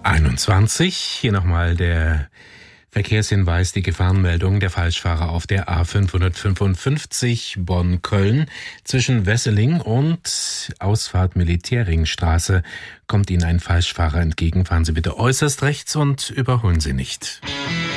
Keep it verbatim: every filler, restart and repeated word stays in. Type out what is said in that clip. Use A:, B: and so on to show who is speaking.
A: einundzwanzig. Hier nochmal der Verkehrshinweis, die Gefahrenmeldung. Der Falschfahrer auf der A fünfhundertfünfundfünfzig Bonn-Köln zwischen Wesseling und Ausfahrt Militärringstraße kommt Ihnen ein Falschfahrer entgegen. Fahren Sie bitte äußerst rechts und überholen Sie nicht.